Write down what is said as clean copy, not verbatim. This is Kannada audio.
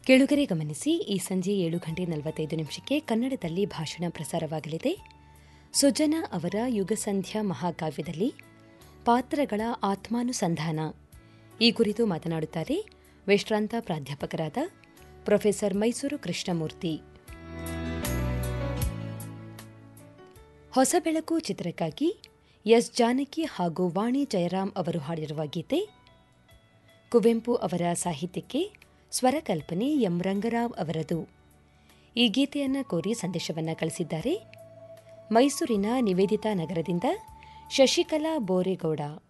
ಕೇಳುಗರೆ ಗಮನಿಸಿ, ಈ ಸಂಜೆ 7:45 ಕನ್ನಡದಲ್ಲಿ ಭಾಷಣ ಪ್ರಸಾರವಾಗಲಿದೆ. ಸುಜನ ಅವರ ಯುಗಸಂಧ್ಯಾ ಮಹಾಕಾವ್ಯದಲ್ಲಿ ಪಾತ್ರಗಳ ಆತ್ಮಾನುಸಂಧಾನ ಈ ಕುರಿತು ಮಾತನಾಡುತ್ತಾರೆ ವಿಶ್ರಾಂತ ಪ್ರಾಧ್ಯಾಪಕರಾದ ಪ್ರೊಫೆಸರ್ ಮೈಸೂರು ಕೃಷ್ಣಮೂರ್ತಿ. ಹೊಸ ಬೆಳಕು ಚಿತ್ರಕ್ಕಾಗಿ ಎಸ್ ಜಾನಕಿ ಹಾಗೂ ವಾಣಿ ಜಯರಾಮ್ ಅವರು ಹಾಡಿರುವ ಗೀತೆ. ಕುವೆಂಪು ಅವರ ಸಾಹಿತ್ಯಕ್ಕೆ ಸ್ವರಕಲ್ಪನೆ ಎಂ ರಂಗರಾವ್ ಅವರದು. ಈ ಗೀತೆಯನ್ನು ಕೋರಿ ಸಂದೇಶವನ್ನು ಕಳಿಸಿದ್ದಾರೆ ಮೈಸೂರಿನ ನಿವೇದಿತಾ ನಗರದಿಂದ ಶಶಿಕಲಾ ಬೋರೇಗೌಡ.